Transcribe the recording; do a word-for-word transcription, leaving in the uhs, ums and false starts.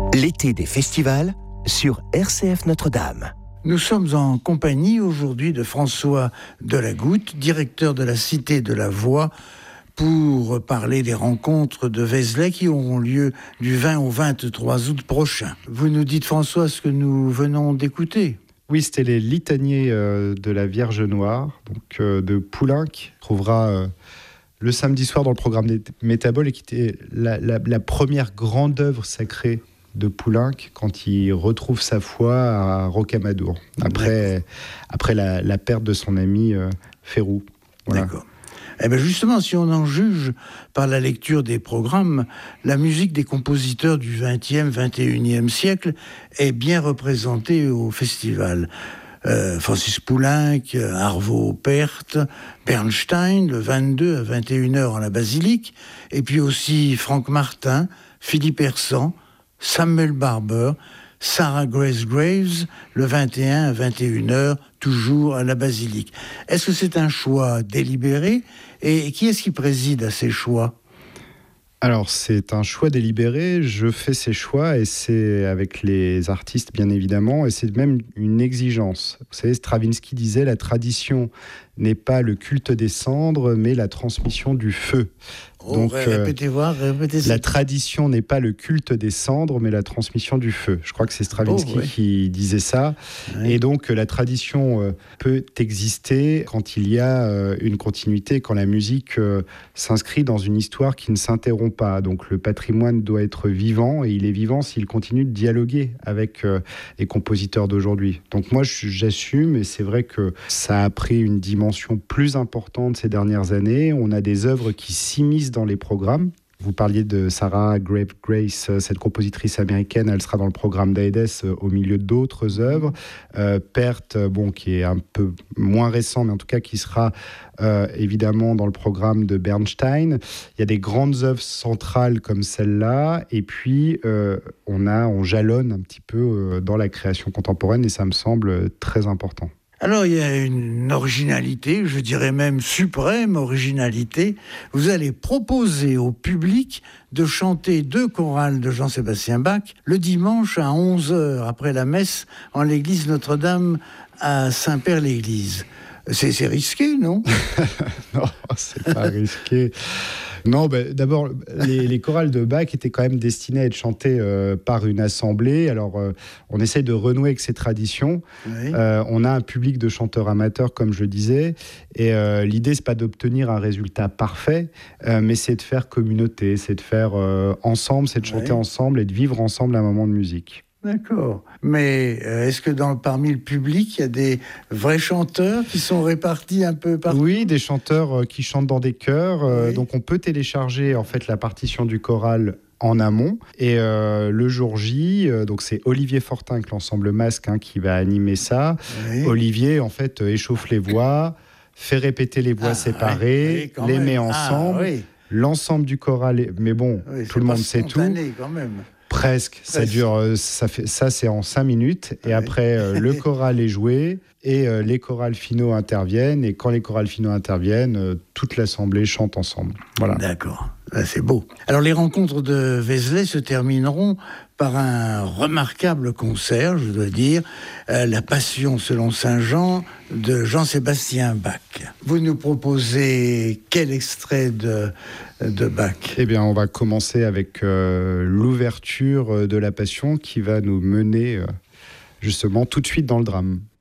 L'été des festivals sur R C F Notre-Dame. Nous sommes en compagnie aujourd'hui de François Delagoutte, directeur de la Cité de la Voix, pour parler des rencontres de Vézelay qui auront lieu du vingt au vingt-trois août prochain. Vous nous dites, François, ce que nous venons d'écouter. Oui, c'était les litanies euh, de la Vierge Noire, donc euh, de Poulenc. On trouvera euh, le samedi soir dans le programme des Métaboles, et qui était la, la, la première grande œuvre sacrée de Poulenc quand il retrouve sa foi à Rocamadour, après, après la, la perte de son ami euh, Férou. Voilà. D'accord. Eh bien justement, si on en juge par la lecture des programmes, la musique des compositeurs du vingtième, vingt et unième siècle est bien représentée au festival. Euh, Francis Poulenc, Arvo Pärt, Bernstein, le vingt-deux à vingt et une heures en la Basilique, et puis aussi Franck Martin, Philippe Hersant, Samuel Barber, Sarah Grace Graves, le vingt et un à vingt et une heures, toujours à la Basilique. Est-ce que c'est un choix délibéré ? Et qui est-ce qui préside à ces choix ? Alors, c'est un choix délibéré. Je fais ces choix et c'est avec les artistes, bien évidemment, et c'est même une exigence. Vous savez, Stravinsky disait « La tradition n'est pas le culte des cendres, mais la transmission du feu ». Oh, Donc, répétez euh, voir, répétez la tradition n'est pas le culte des cendres, mais la transmission du feu. Je crois que c'est Stravinsky oh, ouais. qui disait ça. Ouais. Et donc, la tradition euh, peut exister quand il y a euh, une continuité, quand la musique euh, s'inscrit dans une histoire qui ne s'interrompt pas. Donc, le patrimoine doit être vivant, et il est vivant s'il continue de dialoguer avec euh, les compositeurs d'aujourd'hui. Donc, moi, j'assume, et c'est vrai que ça a pris une dimension plus importante ces dernières années. On a des œuvres qui s'immiscent dans les programmes. Vous parliez de Sarah Grace, cette compositrice américaine, elle sera dans le programme d'Aedes au milieu d'autres œuvres. Euh, Pärt, bon, qui est un peu moins récent, mais en tout cas qui sera euh, évidemment dans le programme de Bernstein. Il y a des grandes œuvres centrales comme celle-là, et puis euh, on, a, on jalonne un petit peu euh, dans la création contemporaine, et ça me semble très important. Alors, il y a une originalité, je dirais même suprême originalité. Vous allez proposer au public de chanter deux chorales de Jean-Sébastien Bach le dimanche à onze heures après la messe en l'église Notre-Dame à Saint-Père-l'Église. C'est, c'est risqué, non ? Non, c'est pas risqué. Non, bah, d'abord, les, les chorales de Bach étaient quand même destinées à être chantées euh, par une assemblée. Alors, euh, on essaye de renouer avec ces traditions. Oui. Euh, on a un public de chanteurs amateurs, comme je le disais. Et euh, l'idée, c'est pas d'obtenir un résultat parfait, euh, mais c'est de faire communauté, c'est de faire euh, ensemble, c'est de chanter oui. ensemble et de vivre ensemble un moment de musique. D'accord. Mais euh, est-ce que dans, parmi le public, il y a des vrais chanteurs qui sont répartis un peu partout ? Oui, des chanteurs euh, qui chantent dans des chœurs. Euh, oui. Donc on peut télécharger en fait la partition du choral en amont. Et euh, le jour J, euh, donc c'est Olivier Fortin avec l'ensemble Masque hein, qui va animer ça. Oui. Olivier, en fait, euh, échauffe les voix, fait répéter les voix ah, séparées, oui, oui, les même. met ensemble. Ah, oui. L'ensemble du choral, est... mais bon, oui, tout le monde sait tout. Quand même. Presque, ça Presque. dure, ça, fait, ça c'est en cinq minutes, et oui. après euh, le choral est joué, et euh, les chorales finaux interviennent, et quand les chorales finaux interviennent, euh, toute l'assemblée chante ensemble. Voilà. D'accord, là, c'est beau. Alors les rencontres de Vézelay se termineront par un remarquable concert, je dois dire, euh, La Passion selon Saint Jean de Jean-Sébastien Bach. Vous nous proposez quel extrait de, de Bach ? Eh bien, on va commencer avec euh, l'ouverture de La Passion qui va nous mener euh, justement tout de suite dans le drame.